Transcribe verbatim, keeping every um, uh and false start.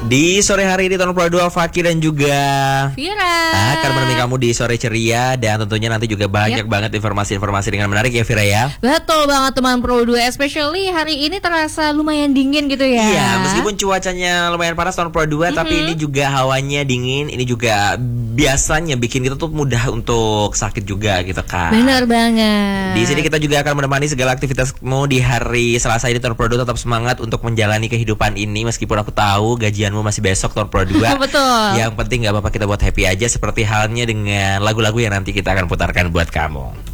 Di sore hari ini tahun Pro dua Fakir dan juga Vira akan menemani kamu di sore ceria. Dan tentunya nanti juga banyak yep. banget informasi-informasi dengan menarik ya Vira ya. Betul banget teman Pro dua. Especially hari ini terasa lumayan dingin gitu ya. Iya, meskipun cuacanya lumayan panas tahun Pro dua, mm-hmm. tapi ini juga hawanya dingin. Ini juga biasanya bikin kita tuh mudah untuk sakit juga gitu kan. Benar banget. Di sini kita juga akan menemani segala aktivitasmu di hari Selasa ini tahun Pro dua. Tetap semangat untuk menjalani kehidupan ini. Meskipun aku tahu gajianmu masih besok tahun Pro dua. Betul. Yang penting gak apa-apa, kita buat happy aja. Seperti halnya dengan lagu-lagu yang nanti kita akan putarkan buat kamu.